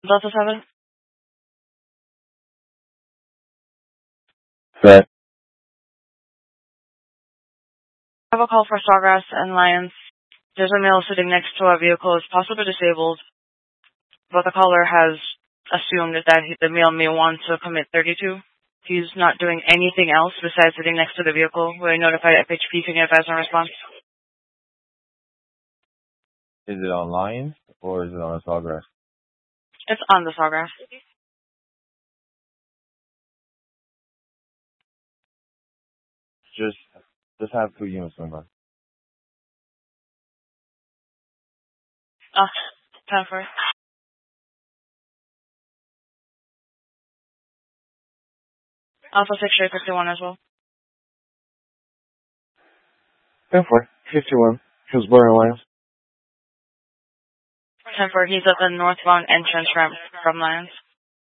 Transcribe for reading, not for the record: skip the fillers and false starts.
Delta 7? Right. I have a call for Sawgrass and Lions. There's a male sitting next to a vehicle. It's possibly disabled, but the caller has assumed that the male may want to commit 32. He's not doing anything else besides sitting next to the vehicle. We notify FHP. Can you advise on response? Is it on Lions or is it on a Sawgrass? It's on the Sawgrass. Just have 2 units on by. Oh, 10-4. Alpha 6 51 as well. 10-4. 51. Hillsborough Lions. 10-4. He's at the northbound entrance ramp from Lions.